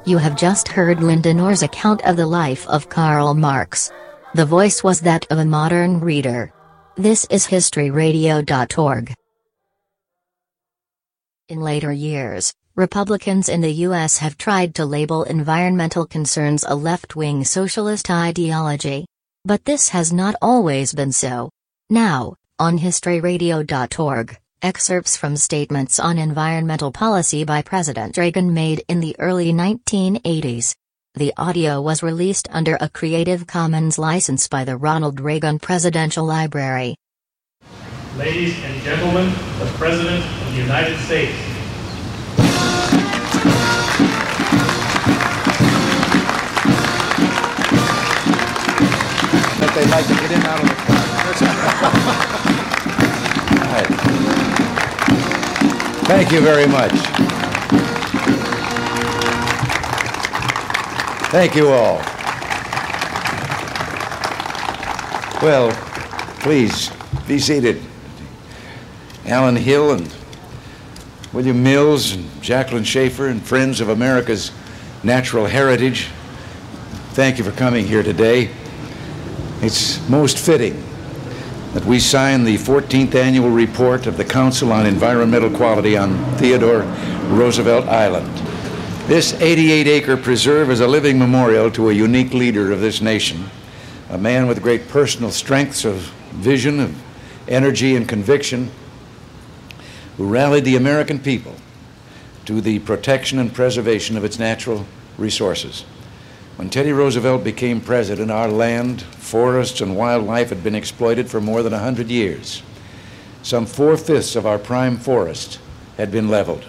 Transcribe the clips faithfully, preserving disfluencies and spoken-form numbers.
You have just heard Lyndon Orr's account of the life of Karl Marx. The voice was that of a modern reader. This is history radio dot org. In later years, Republicans in the U S have tried to label environmental concerns a left-wing socialist ideology. But this has not always been so. Now, on history radio dot org, excerpts from statements on environmental policy by President Reagan made in the early nineteen eighties. The audio was released under a Creative Commons license by the Ronald Reagan Presidential Library. Ladies and gentlemen, the President of the United States. But they'd like to get in out of the car. All right. Thank you very much. Thank you all. Well, please be seated. Alan Hill and William Mills and Jacqueline Schaefer and Friends of America's Natural Heritage, thank you for coming here today. It's most fitting that we sign the fourteenth annual report of the Council on Environmental Quality on Theodore Roosevelt Island. This eighty-eight acre preserve is a living memorial to a unique leader of this nation, a man with great personal strengths of vision, of energy and conviction, who rallied the American people to the protection and preservation of its natural resources. When Teddy Roosevelt became president, our land, forests, and wildlife had been exploited for more than a hundred years. Some four-fifths of our prime forest had been leveled.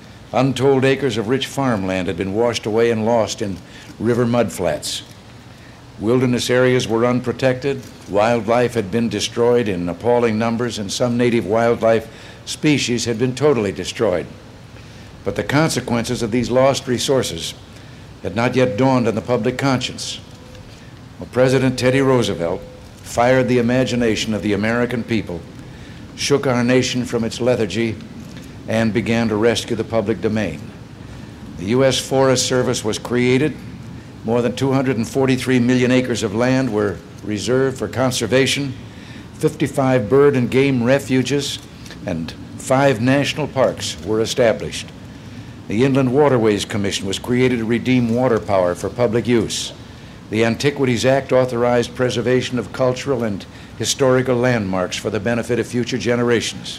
Untold acres of rich farmland had been washed away and lost in river mudflats. Wilderness areas were unprotected, wildlife had been destroyed in appalling numbers, and some native wildlife species had been totally destroyed. But the consequences of these lost resources had not yet dawned on the public conscience. Well, President Teddy Roosevelt fired the imagination of the American people, shook our nation from its lethargy, and began to rescue the public domain. The U S Forest Service was created. More than two hundred forty-three million acres of land were reserved for conservation, fifty-five bird and game refuges, and five national parks were established. The Inland Waterways Commission was created to redeem water power for public use. The Antiquities Act authorized preservation of cultural and historical landmarks for the benefit of future generations.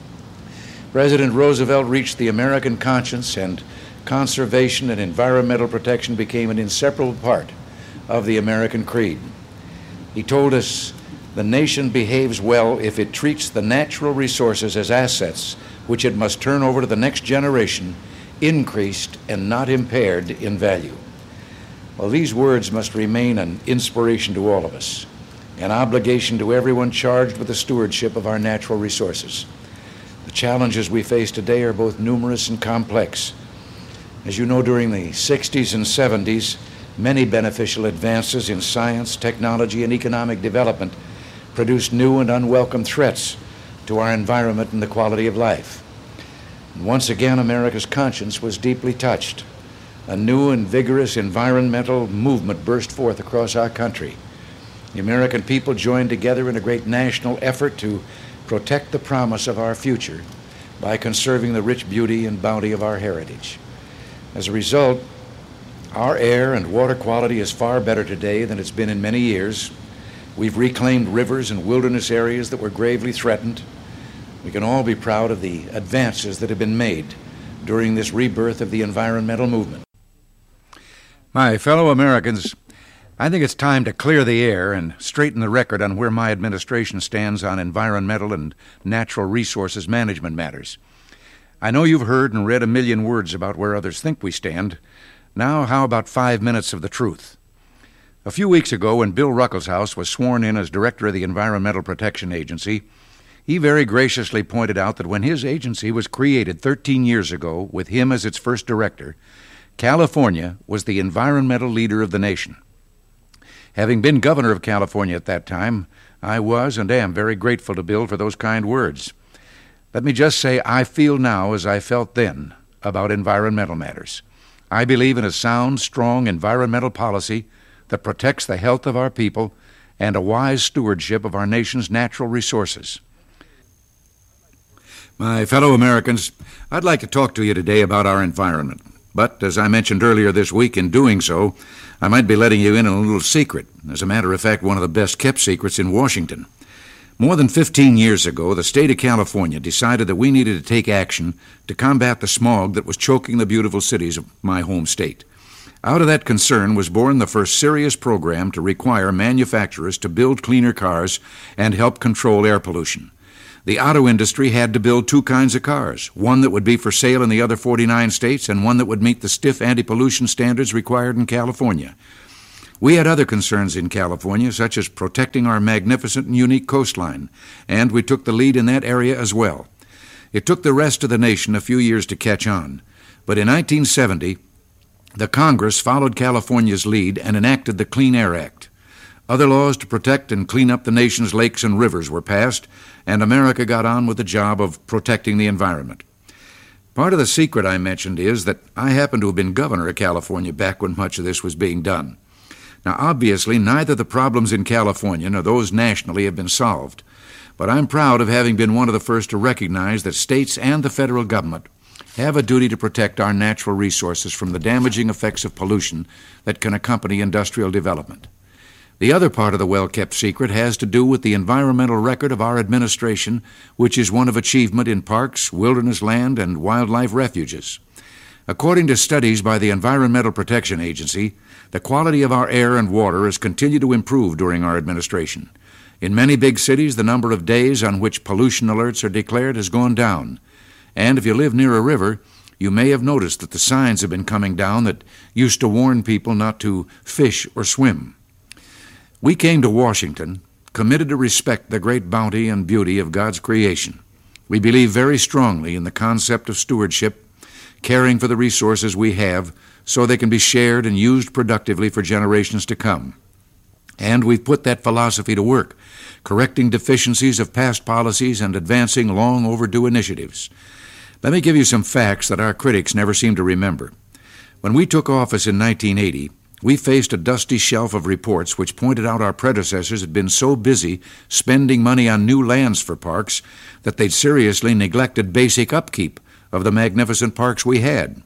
President Roosevelt reached the American conscience, and conservation and environmental protection became an inseparable part of the American creed. He told us, "The nation behaves well if it treats the natural resources as assets which it must turn over to the next generation, increased and not impaired in value." Well, these words must remain an inspiration to all of us, an obligation to everyone charged with the stewardship of our natural resources. The challenges we face today are both numerous and complex. As you know, during the sixties and seventies, many beneficial advances in science, technology, and economic development produced new and unwelcome threats to our environment and the quality of life. And once again, America's conscience was deeply touched. A new and vigorous environmental movement burst forth across our country. The American people joined together in a great national effort to protect the promise of our future by conserving the rich beauty and bounty of our heritage. As a result, our air and water quality is far better today than it's been in many years. We've reclaimed rivers and wilderness areas that were gravely threatened. We can all be proud of the advances that have been made during this rebirth of the environmental movement. My fellow Americans, I think it's time to clear the air and straighten the record on where my administration stands on environmental and natural resources management matters. I know you've heard and read a million words about where others think we stand. Now, how about five minutes of the truth? A few weeks ago, when Bill Ruckelshaus was sworn in as director of the Environmental Protection Agency, he very graciously pointed out that when his agency was created thirteen years ago, with him as its first director, California was the environmental leader of the nation. Having been governor of California at that time, I was and am very grateful to Bill for those kind words. Let me just say I feel now as I felt then about environmental matters. I believe in a sound, strong environmental policy that protects the health of our people and a wise stewardship of our nation's natural resources. My fellow Americans, I'd like to talk to you today about our environment. But, as I mentioned earlier this week, in doing so, I might be letting you in on a little secret. As a matter of fact, one of the best-kept secrets in Washington. More than fifteen years ago, the state of California decided that we needed to take action to combat the smog that was choking the beautiful cities of my home state. Out of that concern was born the first serious program to require manufacturers to build cleaner cars and help control air pollution. The auto industry had to build two kinds of cars, one that would be for sale in the other forty-nine states and one that would meet the stiff anti-pollution standards required in California. We had other concerns in California, such as protecting our magnificent and unique coastline, and we took the lead in that area as well. It took the rest of the nation a few years to catch on, but in nineteen seventy, the Congress followed California's lead and enacted the Clean Air Act. Other laws to protect and clean up the nation's lakes and rivers were passed, and America got on with the job of protecting the environment. Part of the secret I mentioned is that I happened to have been governor of California back when much of this was being done. Now, obviously, neither the problems in California nor those nationally have been solved, but I'm proud of having been one of the first to recognize that states and the federal government have a duty to protect our natural resources from the damaging effects of pollution that can accompany industrial development. The other part of the well-kept secret has to do with the environmental record of our administration, which is one of achievement in parks, wilderness land, and wildlife refuges. According to studies by the Environmental Protection Agency, the quality of our air and water has continued to improve during our administration. In many big cities, the number of days on which pollution alerts are declared has gone down. And if you live near a river, you may have noticed that the signs have been coming down that used to warn people not to fish or swim. We came to Washington committed to respect the great bounty and beauty of God's creation. We believe very strongly in the concept of stewardship, caring for the resources we have so they can be shared and used productively for generations to come. And we've put that philosophy to work, correcting deficiencies of past policies and advancing long overdue initiatives. Let me give you some facts that our critics never seem to remember. When we took office in nineteen eighty, we faced a dusty shelf of reports which pointed out our predecessors had been so busy spending money on new lands for parks that they'd seriously neglected basic upkeep of the magnificent parks we had.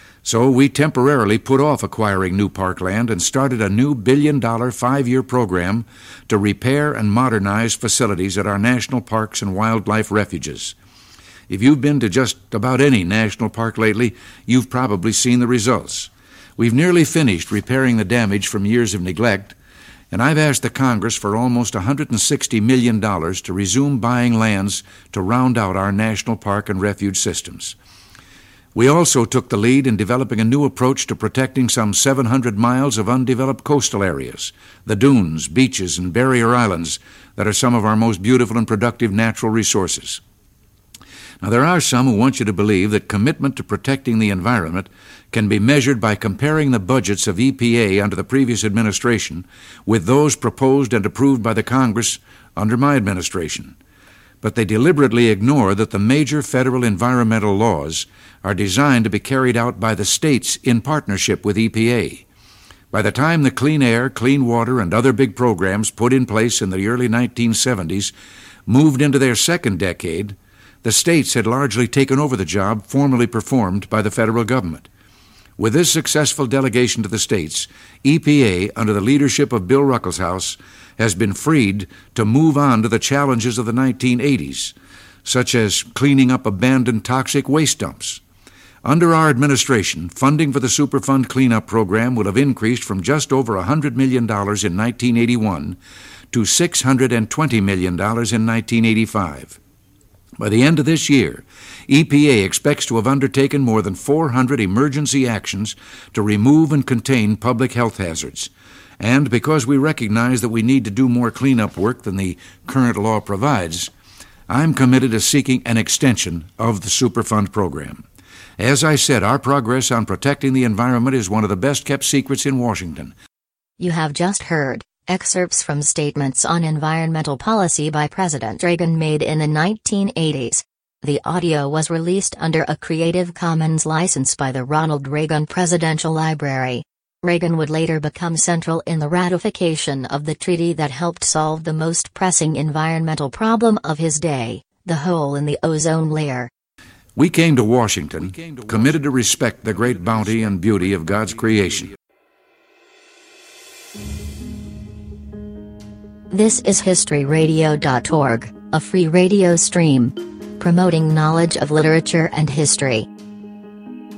So we temporarily put off acquiring new parkland and started a new billion-dollar five-year program to repair and modernize facilities at our national parks and wildlife refuges. If you've been to just about any national park lately, you've probably seen the results. We've nearly finished repairing the damage from years of neglect, and I've asked the Congress for almost one hundred sixty million dollars to resume buying lands to round out our national park and refuge systems. We also took the lead in developing a new approach to protecting some seven hundred miles of undeveloped coastal areas, the dunes, beaches, and barrier islands that are some of our most beautiful and productive natural resources. Now, there are some who want you to believe that commitment to protecting the environment can be measured by comparing the budgets of E P A under the previous administration with those proposed and approved by the Congress under my administration. But they deliberately ignore that the major federal environmental laws are designed to be carried out by the states in partnership with E P A. By the time the Clean Air, Clean Water, and other big programs put in place in the early nineteen seventies moved into their second decade, the states had largely taken over the job formerly performed by the federal government. With this successful delegation to the states, E P A, under the leadership of Bill Ruckelshaus, has been freed to move on to the challenges of the nineteen eighties, such as cleaning up abandoned toxic waste dumps. Under our administration, funding for the Superfund cleanup program will have increased from just over one hundred million dollars in nineteen eighty-one to six hundred twenty million dollars in nineteen eighty-five. By the end of this year, E P A expects to have undertaken more than four hundred emergency actions to remove and contain public health hazards. And because we recognize that we need to do more cleanup work than the current law provides, I'm committed to seeking an extension of the Superfund program. As I said, our progress on protecting the environment is one of the best-kept secrets in Washington. You have just heard excerpts from statements on environmental policy by President Reagan made in the nineteen eighties. The audio was released under a Creative Commons license by the Ronald Reagan Presidential Library. Reagan would later become central in the ratification of the treaty that helped solve the most pressing environmental problem of his day, the hole in the ozone layer. We came to Washington, committed to respect the great bounty and beauty of God's creation. This is history radio dot org, a free radio stream promoting knowledge of literature and history.